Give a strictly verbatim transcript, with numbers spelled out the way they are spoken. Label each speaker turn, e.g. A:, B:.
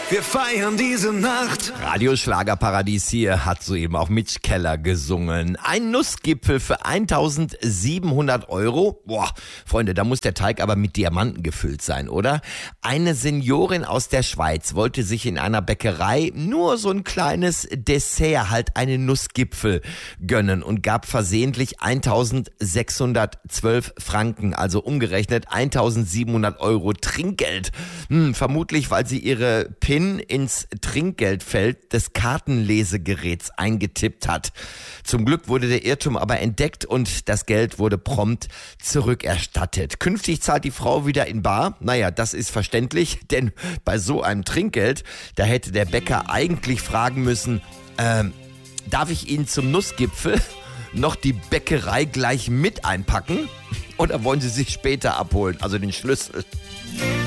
A: Wir feiern diese Nacht.
B: Radio Schlagerparadies hier hat soeben auch Mitch Keller gesungen. Ein Nussgipfel für eintausendsiebenhundert Euro. Boah, Freunde, da muss der Teig aber mit Diamanten gefüllt sein, oder? Eine Seniorin aus der Schweiz wollte sich in einer Bäckerei nur so ein kleines Dessert, halt einen Nussgipfel gönnen und gab versehentlich eintausendsechshundertzwölf Franken, also umgerechnet eintausendsiebenhundert Euro Trinkgeld. Hm, vermutlich, weil sie ihre PIN ins Trinkgeldfeld des Kartenlesegeräts eingetippt hat. Zum Glück wurde der Irrtum aber entdeckt und das Geld wurde prompt zurückerstattet. Künftig zahlt die Frau wieder in bar. Naja, das ist verständlich, denn bei so einem Trinkgeld, da hätte der Bäcker eigentlich fragen müssen, ähm, darf ich Ihnen zum Nussgipfel noch die Bäckerei gleich mit einpacken? Oder wollen Sie sich später abholen, also den Schlüssel?